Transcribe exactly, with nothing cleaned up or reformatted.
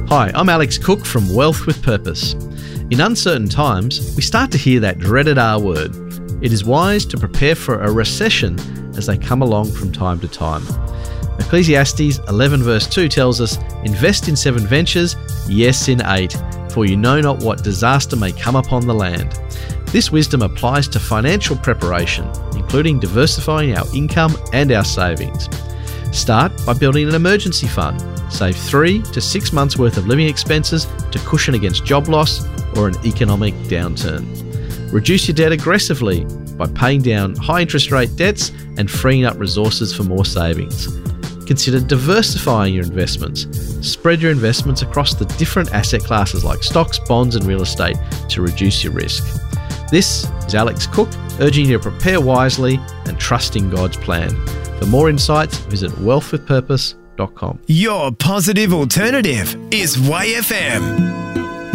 Hi, I'm Alex Cook from Wealth with Purpose. In uncertain times, we start to hear that dreaded R word. It is wise to prepare for a recession as they come along from time to time. Ecclesiastes eleven verse two tells us, "Invest in seven ventures, yes in eight, for you know not what disaster may come upon the land." This wisdom applies to financial preparation, including diversifying our income and our savings. Start by building an emergency fund. Save three to six months worth of living expenses to cushion against job loss or an economic downturn. Reduce your debt aggressively by paying down high interest rate debts and freeing up resources for more savings. Consider diversifying your investments. Spread your investments across the different asset classes like stocks, bonds and real estate to reduce your risk. This is Alex Cook urging you to prepare wisely and trust in God's plan. For more insights, visit wealth with purpose dot com. Your positive alternative is Y F M.